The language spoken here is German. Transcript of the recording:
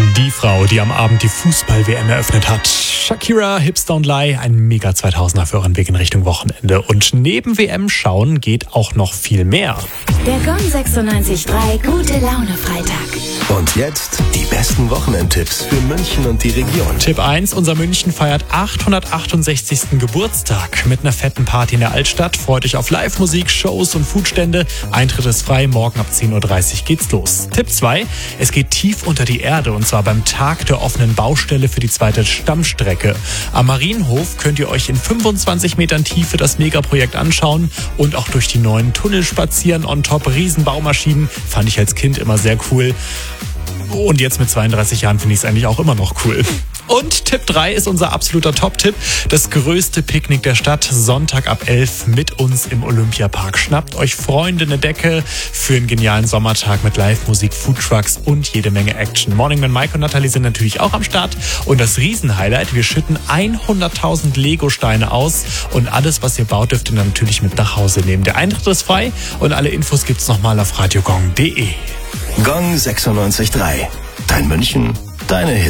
Die Frau, die am Abend die Fußball-WM eröffnet hat. Shakira, Hips Don't Lie, ein mega 2000er für euren Weg in Richtung Wochenende. Und neben WM schauen geht auch noch viel mehr. Der Gong 96.3 Gute Laune Freitag. Und jetzt die besten Wochenendtipps für München und die Region. Tipp 1, unser München feiert 868. Geburtstag mit einer fetten Party in der Altstadt. Freut euch auf Live-Musik, Shows und Foodstände. Eintritt ist frei, morgen ab 10.30 Uhr geht's los. Tipp 2, es geht tief unter die Erde und zwar beim Tag der offenen Baustelle für die zweite Stammstrecke. Am Marienhof könnt ihr euch in 25 Metern Tiefe das Megaprojekt anschauen und auch durch die neuen Tunnel spazieren. On top Riesenbaumaschinen, fand ich als Kind immer sehr cool. Und jetzt mit 32 Jahren finde ich es eigentlich auch immer noch cool. Und Tipp 3 ist unser absoluter Top-Tipp. Das größte Picknick der Stadt, Sonntag ab 11 mit uns im Olympiapark. Schnappt euch Freunde eine Decke für einen genialen Sommertag mit Live-Musik, Foodtrucks und jede Menge Action. Morning Man Mike und Nathalie sind natürlich auch am Start. Und das Riesenhighlight, wir schütten 100.000 Lego-Steine aus. Und alles, was ihr baut, dürft ihr dann natürlich mit nach Hause nehmen. Der Eintritt ist frei und alle Infos gibt's nochmal auf radiogong.de. Gong 96.3. Dein München, deine Hits.